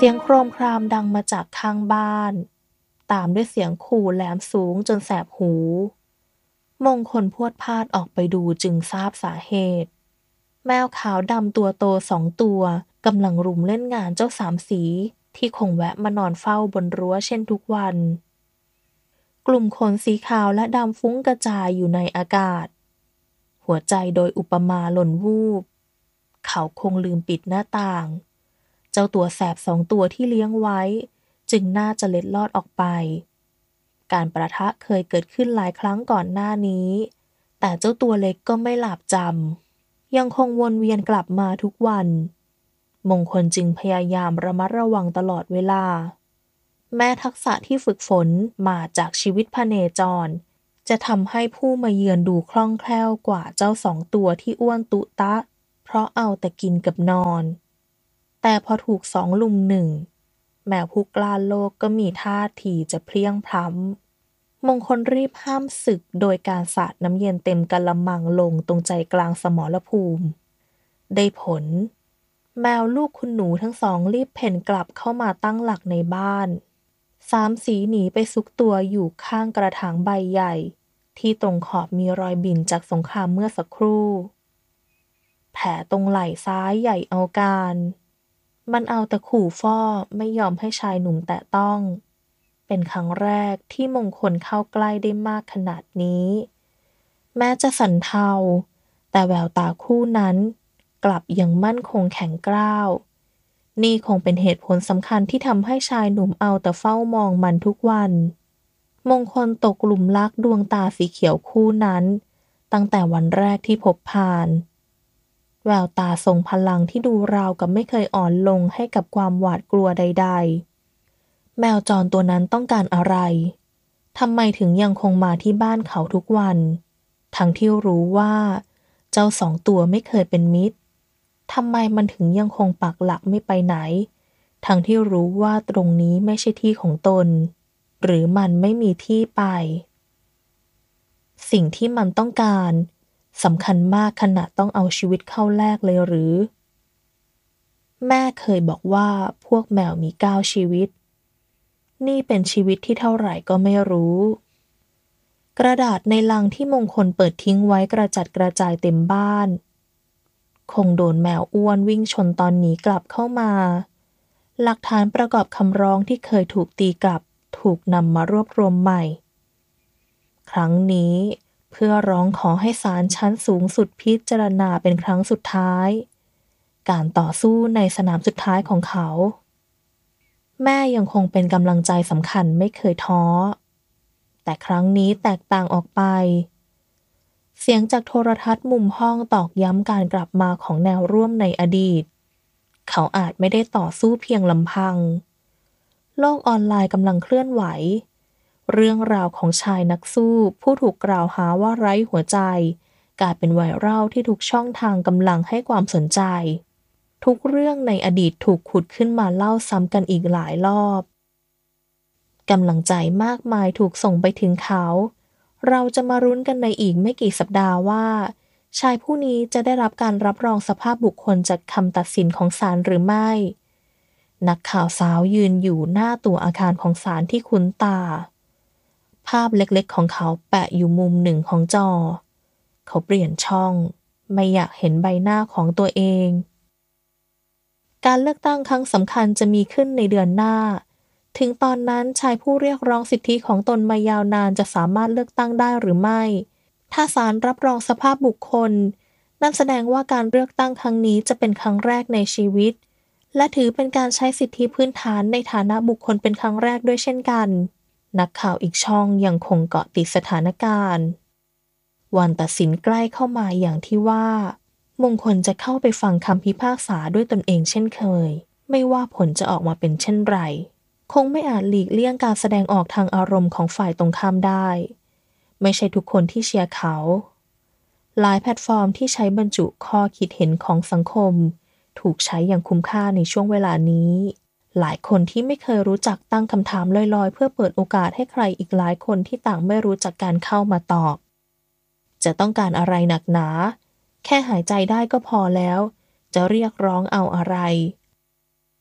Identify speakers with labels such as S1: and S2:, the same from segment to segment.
S1: สียงโครมครามดังมาจากข้างบ้านตามด้วยเสียงขู่แหลมสูงจนแสบหูมงคลพรวดพลาดออกไปดูจึงทราบสาเหตุแมวขาวดำตัวโต2 ตัวกำลังรุมเล่นงานเจ้าสามสีที่คงแวะมานอนเฝ้าบนรั้วเช่นทุกวันกลุ่มขนสีขาวและดำฟุ้งกระจายอยู่ในอากาศหัวใจโดยอุปมาหล่นวูบเขาคงลืมปิดหน้าต่างเจ้าตัวแสบ2 ตัวที่เลี้ยงไว้จึงน่าจะเล็ดลอดออกไปการประทะเคยเกิดขึ้นหลายครั้งก่อนหน้านี้แต่เจ้าตัวเล็กก็ไม่หลาบจำยังคงวนเวียนกลับมาทุกวันมงคลจึงพยายามระมัดระวังตลอดเวลาแม้ทักษะที่ฝึกฝนมาจากชีวิตพเนจรจะทำให้ผู้มาเยือนดูคล่องแคล่วกว่าเจ้า2 ตัวที่อ้วนตุตะเพราะเอาแต่กินกับนอนแต่พอถูก2 ลุม 1แมวผู้กล้าโลกก็มีท่าทีจะเพลียงพล้ำมงคลรีบห้ามศึกโดยการสาดน้ำเย็นเต็มกะละมังลงตรงใจกลางสมรภูมิได้ผลแมวลูกคุณหนูทั้ง2รีบเพ่นกลับเข้ามาตั้งหลักในบ้าน3 สีหนีไปซุกตัวอยู่ข้างกระถางใบใหญ่ที่ตรงขอบมีรอยบิ่นจากสงครามเมื่อสักครู่แผลตรงไหล่ซ้ายใหญ่เอาการมันเอาแต่ขู่ฟ้อไม่ยอมให้ชายหนุ่มแตะต้องเป็นครั้งแรกที่มงคลเข้าใกล้ได้มากขนาดนี้แม้จะสั่นเทาแต่แววตาคู่นั้นกลับยังมั่นคงแข็งกร้าวนี่คงเป็นเหตุผลสำคัญที่ทำให้ชายหนุ่มเอาแต่เฝ้ามองมันทุกวันมงคลตกหลุมรักดวงตาสีเขียวคู่นั้นตั้งแต่วันแรกที่พบผ่านแววตาทรงพลังที่ดูราวกับไม่เคยอ่อนลงให้กับความหวาดกลัวใดๆแมวจรตัวนั้นต้องการอะไรทำไมถึงยังคงมาที่บ้านเขาทุกวันทั้งที่รู้ว่าเจ้า2 ตัวไม่เคยเป็นมิตรทำไมมันถึงยังคงปักหลักไม่ไปไหนทั้งที่รู้ว่าตรงนี้ไม่ใช่ที่ของตนหรือมันไม่มีที่ไปสิ่งที่มันต้องการสำคัญมากขนาดต้องเอาชีวิตเข้าแลกเลยหรือแม่เคยบอกว่าพวกแมวมี9 ชีวิตนี่เป็นชีวิตที่เท่าไหร่ก็ไม่รู้กระดาษในลังที่มงคลเปิดทิ้งไว้กระจัดกระจายเต็มบ้านคงโดนแมวอ้วนวิ่งชนตอนหนีกลับเข้ามาหลักฐานประกอบคำร้องที่เคยถูกตีกลับถูกนำมารวบรวมใหม่ครั้งนี้เพื่อร้องขอให้ศาลชั้นสูงสุดพิจารณาเป็นครั้งสุดท้ายการต่อสู้ในสนามสุดท้ายของเขาแม่ยังคงเป็นกำลังใจสำคัญไม่เคยท้อแต่ครั้งนี้แตกต่างออกไปเสียงจากโทรทัศน์มุมห้องตอกย้ำการกลับมาของแนวร่วมในอดีตเขาอาจไม่ได้ต่อสู้เพียงลำพังโลกออนไลน์กำลังเคลื่อนไหวเรื่องราวของชายนักสู้ผู้ถูกกล่าวหาว่าไร้หัวใจกลายเป็นไวรัลที่ทุกช่องทางกำลังให้ความสนใจทุกเรื่องในอดีตถูกขุดขึ้นมาเล่าซ้ำกันอีกหลายรอบกำลังใจมากมายถูกส่งไปถึงเขาเราจะมารุ้นกันในอีกไม่กี่สัปดาห์ว่าชายผู้นี้จะได้รับการรับรองสภาพบุคคลจากคำตัดสินของศาลหรือไม่นักข่าวสาวยืนอยู่หน้าตัวอาคารของศาลที่คุ้นตาภาพเล็กๆของเขาแปะอยู่มุมหนึ่งของจอเขาเปลี่ยนช่องไม่อยากเห็นใบหน้าของตัวเองการเลือกตั้งครั้งสำคัญจะมีขึ้นในเดือนหน้าถึงตอนนั้นชายผู้เรียกร้องสิทธิของตนมายาวนานจะสามารถเลือกตั้งได้หรือไม่ถ้าศาลรับรองสภาพบุคคลนั่นแสดงว่าการเลือกตั้งครั้งนี้จะเป็นครั้งแรกในชีวิตและถือเป็นการใช้สิทธิพื้นฐานในฐานะบุคคลเป็นครั้งแรกด้วยเช่นกันนักข่าวอีกช่องยังคงเกาะติดสถานการณ์วันตัดสินใกล้เข้ามาอย่างที่ว่ามงคลจะเข้าไปฟังคำพิพากษาด้วยตนเองเช่นเคยไม่ว่าผลจะออกมาเป็นเช่นไรคงไม่อาจหลีกเลี่ยงการแสดงออกทางอารมณ์ของฝ่ายตรงข้ามได้ไม่ใช่ทุกคนที่เชียร์เขาหลายแพลตฟอร์มที่ใช้บรรจุข้อคิดเห็นของสังคมถูกใช้อย่างคุ้มค่าในช่วงเวลานี้หลายคนที่ไม่เคยรู้จักตั้งคำถามลอยๆเพื่อเปิดโอกาสให้ใครอีกหลายคนที่ต่างไม่รู้จักการเข้ามาตอบจะต้องการอะไรหนักหนาแค่หายใจได้ก็พอแล้วจะเรียกร้องเอาอะไร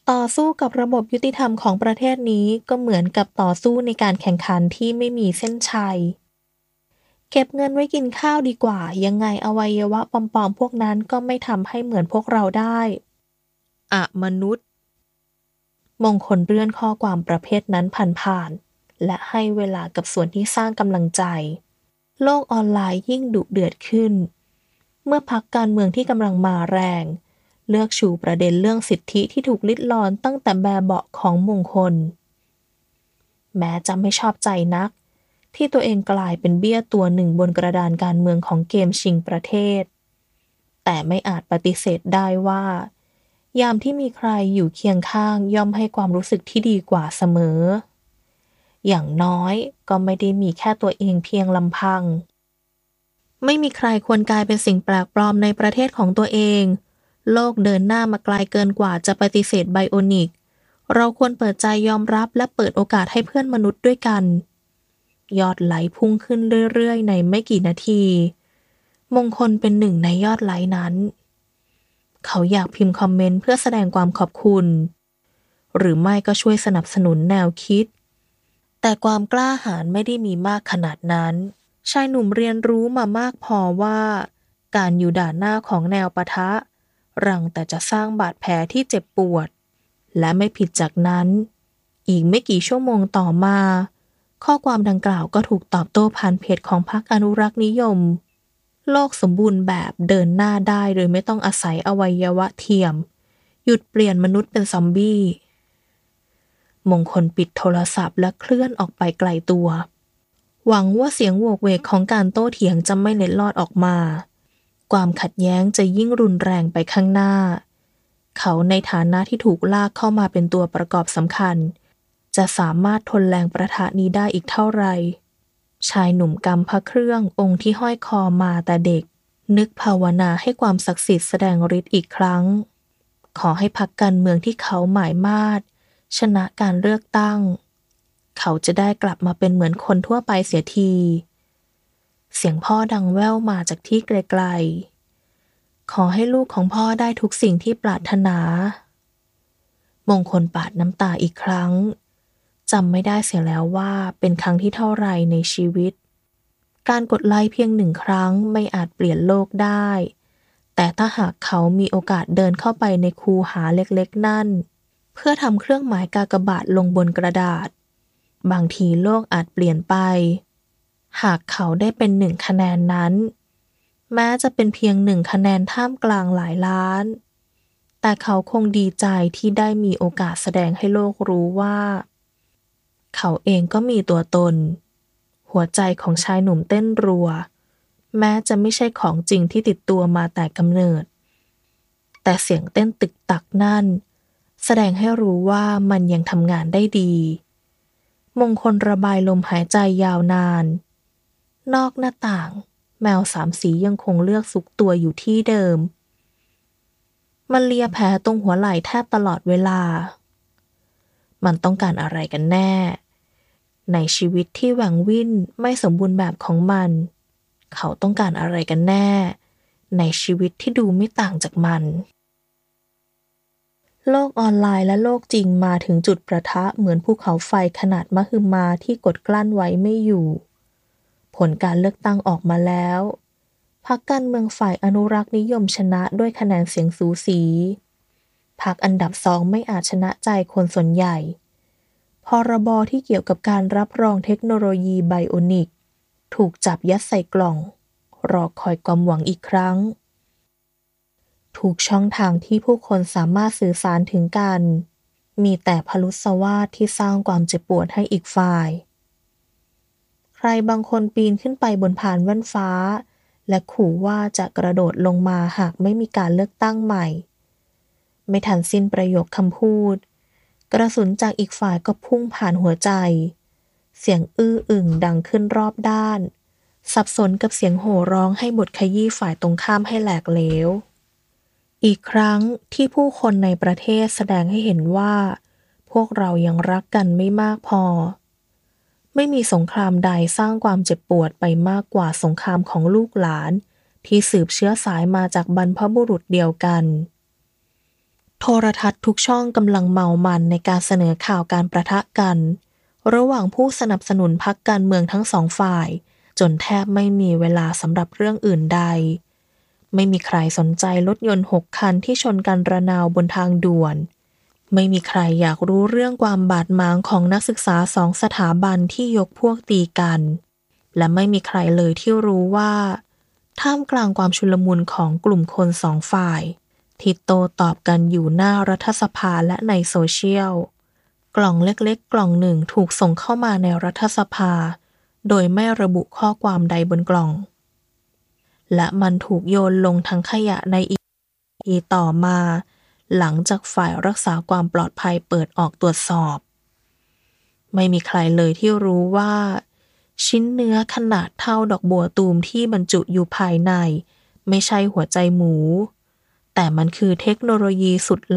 S1: ต่อสู้กับระบบยุติธรรมของประเทศนี้ก็เหมือนกับต่อสู้ในการแข่งขันที่ไม่มีเส้นชัยเก็บเงินไว้กินข้าวดีกว่ายังไงอวัยวะปลอมๆพวกนั้นก็ไม่ทำให้เหมือนพวกเราได้มนุษย์มงคลเลื่อนข้อความประเภทนั้นผ่านๆและให้เวลากับส่วนที่สร้างกำลังใจโลกออนไลน์ยิ่งดุเดือดขึ้นเมื่อพรรคการเมืองที่กำลังมาแรงเลือกชูประเด็นเรื่องสิทธิที่ถูกลิดรอนตั้งแต่แบบเบาะของมงคลแม้จะไม่ชอบใจนักที่ตัวเองกลายเป็นเบี้ยตัวหนึ่งบนกระดานการเมืองของเกมชิงประเทศแต่ไม่อาจปฏิเสธได้ว่ายามที่มีใครอยู่เคียงข้างย่อมให้ความรู้สึกที่ดีกว่าเสมออย่างน้อยก็ไม่ได้มีแค่ตัวเองเพียงลำพังไม่มีใครควรกลายเป็นสิ่งแปลกปลอมในประเทศของตัวเองโลกเดินหน้ามาไกลเกินกว่าจะปฏิเสธไบโอนิกเราควรเปิดใจยอมรับและเปิดโอกาสให้เพื่อนมนุษย์ด้วยกันยอดไลค์พุ่งขึ้นเรื่อยๆในไม่กี่นาทีมงคลเป็นหนึ่งในยอดไลค์นั้นเขาอยากพิมพ์คอมเมนต์เพื่อแสดงความขอบคุณหรือไม่ก็ช่วยสนับสนุนแนวคิดแต่ความกล้าหาญไม่ได้มีมากขนาดนั้นชายหนุ่มเรียนรู้มามากพอว่าการอยู่ด่านหน้าของแนวปะทะรังแต่จะสร้างบาดแผลที่เจ็บปวดและไม่ผิดจากนั้นอีกไม่กี่ชั่วโมงต่อมาข้อความดังกล่าวก็ถูกตอบโต้ผ่านเพจของพรรคอนุรักษ์นิยมโลกสมบูรณ์แบบเดินหน้าได้โดยไม่ต้องอาศัยอวัยวะเทียมหยุดเปลี่ยนมนุษย์เป็นซอมบี้มงคลปิดโทรศัพท์และเคลื่อนออกไปไกลตัวหวังว่าเสียงโหวกเวกของการโต้เถียงจะไม่เล็ดลอดออกมาความขัดแย้งจะยิ่งรุนแรงไปข้างหน้าเขาในฐานะที่ถูกลากเข้ามาเป็นตัวประกอบสำคัญจะสามารถทนแรงประทะนี้ได้อีกเท่าไหร่ชายหนุ่มกำพระเครื่ององค์ที่ห้อยคอมาแต่เด็กนึกภาวนาให้ความศักดิ์สิทธิ์แสดงฤทธิ์อีกครั้งขอให้พรรคการเมืองที่เขาหมายมาศชนะการเลือกตั้งเขาจะได้กลับมาเป็นเหมือนคนทั่วไปเสียทีเสียงพ่อดังแว่วมาจากที่ไกลๆขอให้ลูกของพ่อได้ทุกสิ่งที่ปรารถนามงคลปาดน้ำตาอีกครั้งจำไม่ได้เสียแล้วว่าเป็นครั้งที่เท่าไรในชีวิตการกดไลค์เพียง1 ครั้งไม่อาจเปลี่ยนโลกได้แต่ถ้าหากเขามีโอกาสเดินเข้าไปในคูหาเล็กๆนั่นเพื่อทำเครื่องหมายกากบาทลงบนกระดาษบางทีโลกอาจเปลี่ยนไปหากเขาได้เป็น1 คะแนนนั้นแม้จะเป็นเพียง1 คะแนนท่ามกลางหลายล้านแต่เขาคงดีใจที่ได้มีโอกาสแสดงให้โลกรู้ว่าเขาเองก็มีตัวตนหัวใจของชายหนุ่มเต้นรัวแม้จะไม่ใช่ของจริงที่ติดตัวมาแต่กำเนิดแต่เสียงเต้นตึกตักนั่นแสดงให้รู้ว่ามันยังทำงานได้ดีมงคลระบายลมหายใจยาวนานนอกหน้าต่างแมว3 สียังคงเลือกซุกตัวอยู่ที่เดิมมันเลียแผลตรงหัวไหล่แทบตลอดเวลามันต้องการอะไรกันแน่ในชีวิตที่แหว่งวิ่นไม่สมบูรณ์แบบของมันเขาต้องการอะไรกันแน่ในชีวิตที่ดูไม่ต่างจากมันโลกออนไลน์และโลกจริงมาถึงจุดประทะเหมือนภูเขาไฟขนาดมหึมาที่กดกลั้นไว้ไม่อยู่ผลการเลือกตั้งออกมาแล้วพรรคการเมืองฝ่ายอนุรักษ์นิยมชนะด้วยคะแนนเสียงสูสีพรรคอันดับ2ไม่อาจชนะใจคนส่วนใหญ่พรบที่เกี่ยวกับการรับรองเทคโนโลยีไบโอนิกถูกจับยัดใส่กล่องรอคอยความหวังอีกครั้งถูกช่องทางที่ผู้คนสามารถสื่อสารถึงกันมีแต่พลุสวาทที่สร้างความเจ็บปวดให้อีกฝ่ายใครบางคนปีนขึ้นไปบนพานแว่นฟ้าและขู่ว่าจะกระโดดลงมาหากไม่มีการเลือกตั้งใหม่ไม่ทันสิ้นประโยคคำพูดกระสุนจากอีกฝ่ายก็พุ่งผ่านหัวใจเสียงอื้ออึ่งดังขึ้นรอบด้านสับสนกับเสียงโห่ร้องให้บทขยี้ฝ่ายตรงข้ามให้แหลกเหลวอีกครั้งที่ผู้คนในประเทศแสดงให้เห็นว่าพวกเรายังรักกันไม่มากพอไม่มีสงครามใดสร้างความเจ็บปวดไปมากกว่าสงครามของลูกหลานที่สืบเชื้อสายมาจากบรรพบุรุษเดียวกันโทรทัศน์ทุกช่องกำลังเมามันในการเสนอข่าวการประทะกันระหว่างผู้สนับสนุนพรรคการเมืองทั้งสองฝ่ายจนแทบไม่มีเวลาสำหรับเรื่องอื่นใดไม่มีใครสนใจรถยนต์6 คันที่ชนกันระนาวบนทางด่วนไม่มีใครอยากรู้เรื่องความบาดหมางของนักศึกษา2 สถาบันที่ยกพวกตีกันและไม่มีใครเลยที่รู้ว่าท่ามกลางความชุลมุนของกลุ่มคน2 ฝ่ายที่โต้ตอบกันอยู่หน้ารัฐสภาและในโซเชียลกล่องเล็กๆกล่องหนึ่งถูกส่งเข้ามาในรัฐสภาโดยไม่ระบุข้อความใดบนกล่องและมันถูกโยนลงถังขยะในอีต่อมาหลังจากฝ่ายรักษาความปลอดภัยเปิดออกตรวจสอบไม่มีใครเลยที่รู้ว่าชิ้นเนื้อขนาดเท่าดอกบัวตูมที่บรรจุอยู่ภายในไม่ใช่หัวใจหมูแต่มันคือเทคโนโลยีสุด